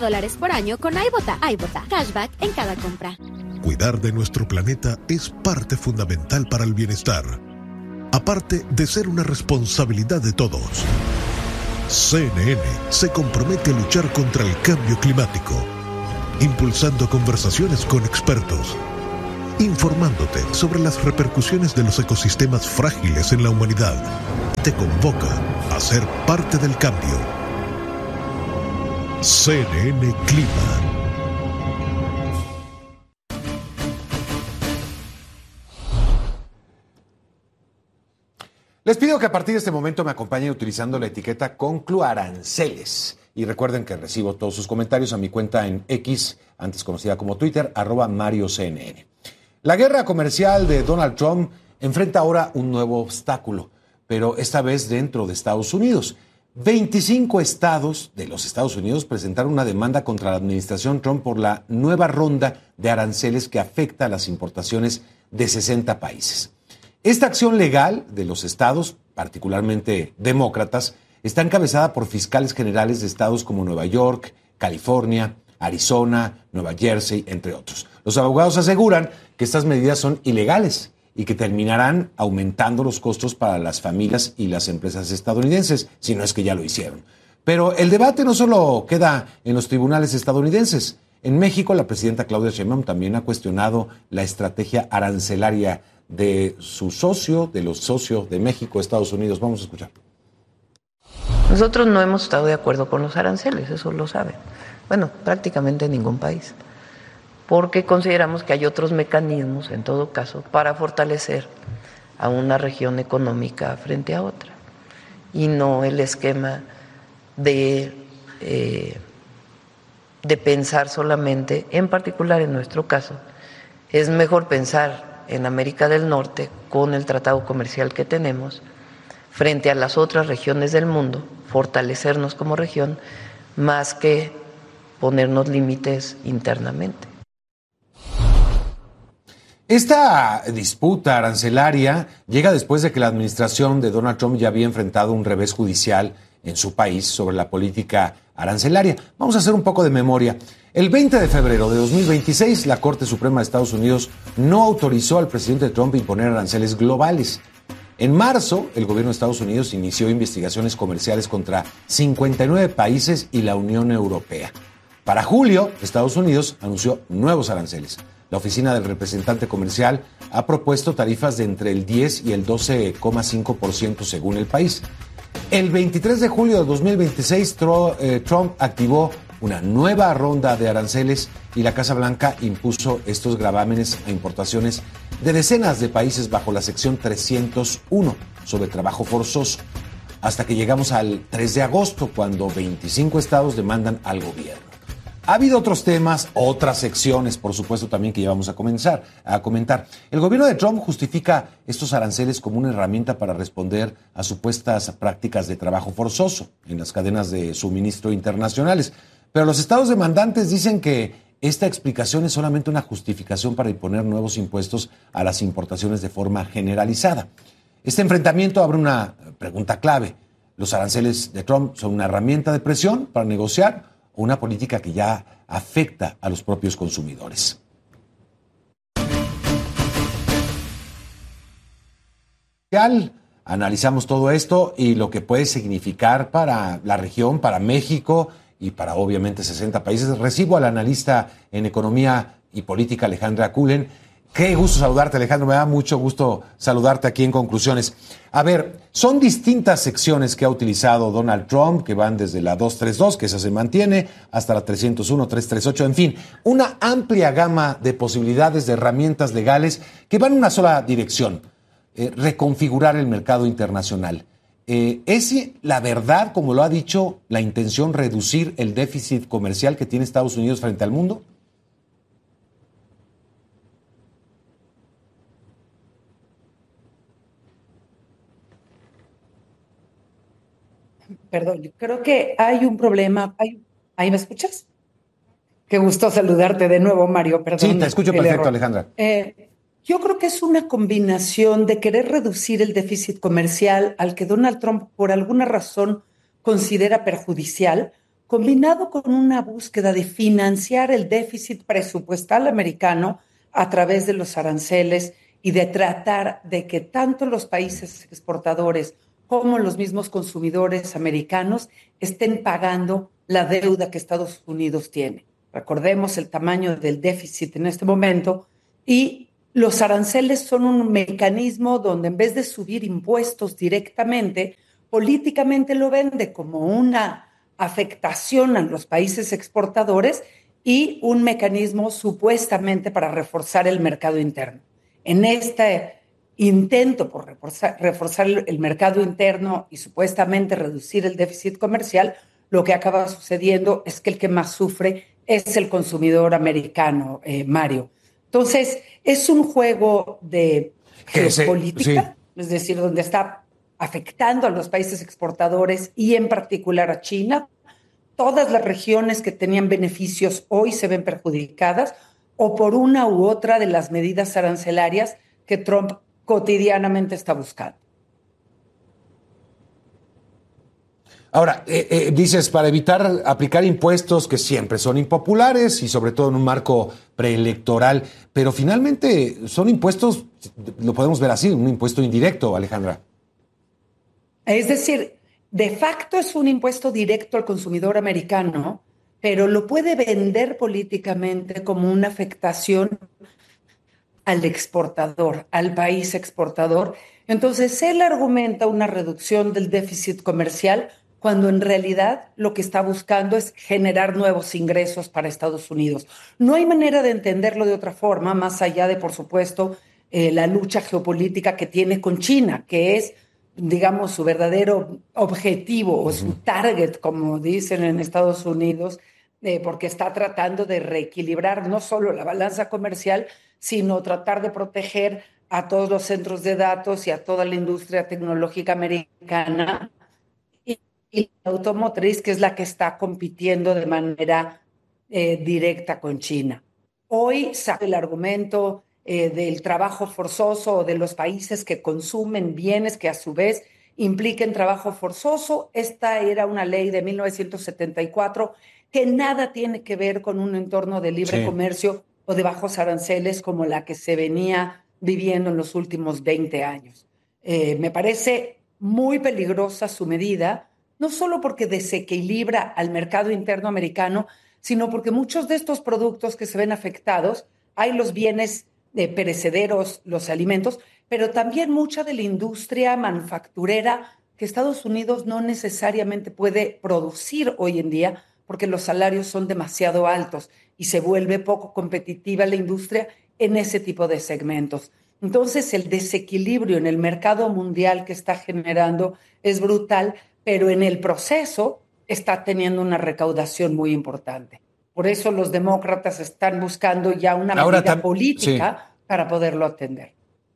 $5 por año con iBota. iBota, cashback en cada compra. Cuidar de nuestro planeta es parte fundamental para el bienestar, aparte de ser una responsabilidad de todos. CNN se compromete a luchar contra el cambio climático, impulsando conversaciones con expertos, informándote sobre las repercusiones de los ecosistemas frágiles en la humanidad. Te convoca a ser parte del cambio. CNN Clima. Les pido que a partir de este momento me acompañen utilizando la etiqueta Concluaranceles. Y recuerden que recibo todos sus comentarios a mi cuenta en X, antes conocida como Twitter, @MarioCNN. La guerra comercial de Donald Trump enfrenta ahora un nuevo obstáculo, pero esta vez dentro de Estados Unidos. 25 estados de los Estados Unidos presentaron una demanda contra la administración Trump por la nueva ronda de aranceles que afecta a las importaciones de 60 países. Esta acción legal de los estados, particularmente demócratas, está encabezada por fiscales generales de estados como Nueva York, California, Arizona, Nueva Jersey, entre otros. Los abogados aseguran que estas medidas son ilegales y que terminarán aumentando los costos para las familias y las empresas estadounidenses, si no es que ya lo hicieron. Pero el debate no solo queda en los tribunales estadounidenses. En México, la presidenta Claudia Sheinbaum también ha cuestionado la estrategia arancelaria de su socio, de los socios de México, Estados Unidos. Vamos a escuchar. Nosotros no hemos estado de acuerdo con los aranceles, eso lo saben. Bueno, prácticamente ningún país, porque consideramos que hay otros mecanismos, en todo caso, para fortalecer a una región económica frente a otra, y no el esquema de pensar solamente, en particular en nuestro caso, es mejor pensar en América del Norte con el tratado comercial que tenemos frente a las otras regiones del mundo, fortalecernos como región más que ponernos límites internamente. Esta disputa arancelaria llega después de que la administración de Donald Trump ya había enfrentado un revés judicial en su país sobre la política arancelaria. Vamos a hacer un poco de memoria. El 20 de febrero de 2026, la Corte Suprema de Estados Unidos no autorizó al presidente Trump imponer aranceles globales. En marzo, el gobierno de Estados Unidos inició investigaciones comerciales contra 59 países y la Unión Europea. Para julio, Estados Unidos anunció nuevos aranceles. La oficina del representante comercial ha propuesto tarifas de entre el 10 y el 12,5% según el país. El 23 de julio de 2026, Trump activó una nueva ronda de aranceles y la Casa Blanca impuso estos gravámenes a importaciones de decenas de países bajo la sección 301 sobre trabajo forzoso, hasta que llegamos al 3 de agosto, cuando 25 estados demandan al gobierno. Ha habido otros temas, otras secciones, por supuesto, también que ya vamos a comentar. El gobierno de Trump justifica estos aranceles como una herramienta para responder a supuestas prácticas de trabajo forzoso en las cadenas de suministro internacionales. Pero los estados demandantes dicen que esta explicación es solamente una justificación para imponer nuevos impuestos a las importaciones de forma generalizada. Este enfrentamiento abre una pregunta clave. ¿Los aranceles de Trump son una herramienta de presión para negociar o una política que ya afecta a los propios consumidores? Analizamos todo esto y lo que puede significar para la región, para México y para obviamente 60 países. Recibo al analista en economía y política Alejandra Kulen. Qué gusto saludarte, Alejandro. Me da mucho gusto saludarte aquí en Conclusiones. A ver, son distintas secciones que ha utilizado Donald Trump, que van desde la 232, que esa se mantiene, hasta la 301, 338, en fin, una amplia gama de posibilidades, de herramientas legales que van en una sola dirección, reconfigurar el mercado internacional. ¿Es la verdad, como lo ha dicho, la intención reducir el déficit comercial que tiene Estados Unidos frente al mundo? Perdón, yo creo que hay un problema. ¿Ahí me escuchas? Qué gusto saludarte de nuevo, Mario. Perdón. Sí, te escucho perfecto, Alejandra. Yo creo que es una combinación de querer reducir el déficit comercial al que Donald Trump, por alguna razón, considera perjudicial, combinado con una búsqueda de financiar el déficit presupuestal americano a través de los aranceles y de tratar de que tanto los países exportadores como los mismos consumidores americanos estén pagando la deuda que Estados Unidos tiene. Recordemos el tamaño del déficit en este momento, y los aranceles son un mecanismo donde, en vez de subir impuestos directamente, políticamente lo vende como una afectación a los países exportadores y un mecanismo supuestamente para reforzar el mercado interno. En este intento por reforzar el mercado interno y supuestamente reducir el déficit comercial, lo que acaba sucediendo es que el que más sufre es el consumidor americano, Mario. Entonces, es un juego de geopolítica, sí, es decir, donde está afectando a los países exportadores y en particular a China. Todas las regiones que tenían beneficios hoy se ven perjudicadas, o por una u otra de las medidas arancelarias que Trump cotidianamente está buscando. Ahora, dices, para evitar aplicar impuestos que siempre son impopulares y sobre todo en un marco preelectoral, pero finalmente son impuestos, lo podemos ver así, un impuesto indirecto, Alejandra. Es decir, de facto es un impuesto directo al consumidor americano, pero lo puede vender políticamente como una afectación al exportador, al país exportador. Entonces, él argumenta una reducción del déficit comercial cuando en realidad lo que está buscando es generar nuevos ingresos para Estados Unidos. No hay manera de entenderlo de otra forma, más allá de, por supuesto, la lucha geopolítica que tiene con China, que es, digamos, su verdadero objetivo o su target, como dicen en Estados Unidos, porque está tratando de reequilibrar no solo la balanza comercial, sino tratar de proteger a todos los centros de datos y a toda la industria tecnológica americana y la automotriz, que es la que está compitiendo de manera directa con China. Hoy sale el argumento del trabajo forzoso o de los países que consumen bienes que a su vez impliquen trabajo forzoso. Esta era una ley de 1974 que nada tiene que ver con un entorno de libre comercio o de bajos aranceles como la que se venía viviendo en los últimos 20 años. Me parece muy peligrosa su medida, no solo porque desequilibra al mercado interno americano, sino porque muchos de estos productos que se ven afectados, hay los bienes perecederos, los alimentos, pero también mucha de la industria manufacturera que Estados Unidos no necesariamente puede producir hoy en día porque los salarios son demasiado altos y se vuelve poco competitiva la industria en ese tipo de segmentos. Entonces, el desequilibrio en el mercado mundial que está generando es brutal, pero en el proceso está teniendo una recaudación muy importante. Por eso los demócratas están buscando ya una medida política para poderlo atender.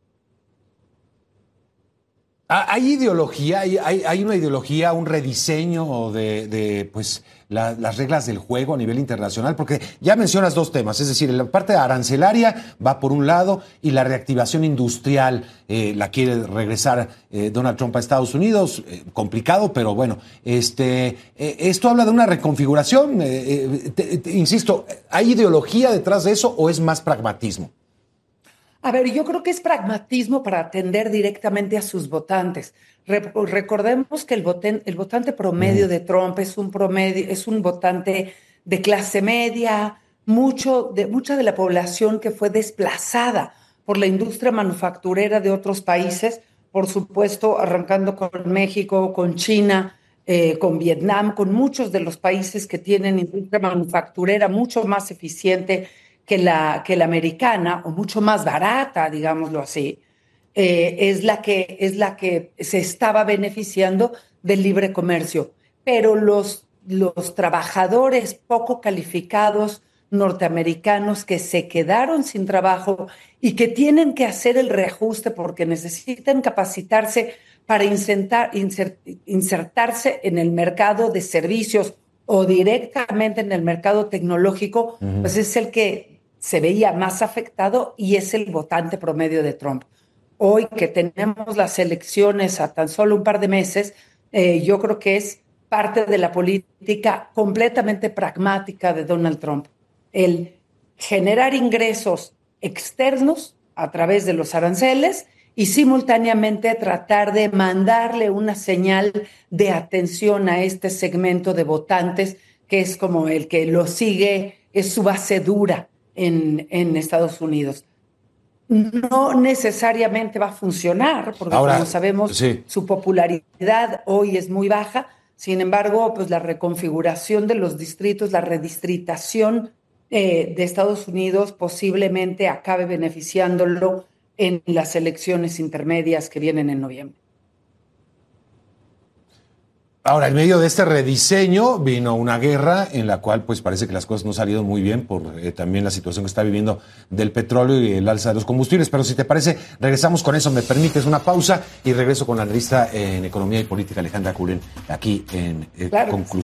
¿Hay ideología, hay una ideología, un rediseño de pues, las reglas del juego a nivel internacional? Porque ya mencionas dos temas, es decir, la parte arancelaria va por un lado y la reactivación industrial la quiere regresar Donald Trump a Estados Unidos, complicado, pero bueno, esto habla de una reconfiguración, insisto, ¿hay ideología detrás de eso o es más pragmatismo? A ver, yo creo que es pragmatismo para atender directamente a sus votantes. Recordemos que el votante promedio de Trump es un votante de clase media, mucha de la población que fue desplazada por la industria manufacturera de otros países, por supuesto, arrancando con México, con China, con Vietnam, con muchos de los países que tienen industria manufacturera mucho más eficiente que la americana, o mucho más barata, digámoslo así, es la que se estaba beneficiando del libre comercio. Pero los trabajadores poco calificados norteamericanos que se quedaron sin trabajo y que tienen que hacer el reajuste porque necesitan capacitarse para insertarse en el mercado de servicios o directamente en el mercado tecnológico, pues es el que se veía más afectado y es el votante promedio de Trump. Hoy que tenemos las elecciones a tan solo un par de meses, yo creo que es parte de la política completamente pragmática de Donald Trump. El generar ingresos externos a través de los aranceles y simultáneamente tratar de mandarle una señal de atención a este segmento de votantes que es como el que lo sigue, es su base dura en Estados Unidos. No necesariamente va a funcionar, porque ahora, como sabemos, sí, su popularidad hoy es muy baja. Sin embargo, pues la reconfiguración de los distritos, la redistritación de Estados Unidos posiblemente acabe beneficiándolo en las elecciones intermedias que vienen en noviembre. Ahora, en medio de este rediseño vino una guerra en la cual pues parece que las cosas no salieron muy bien por también la situación que está viviendo del petróleo y el alza de los combustibles. Pero si te parece, regresamos con eso. Me permites una pausa y regreso con la analista en economía y política Alejandra Cullen aquí en Conclusión.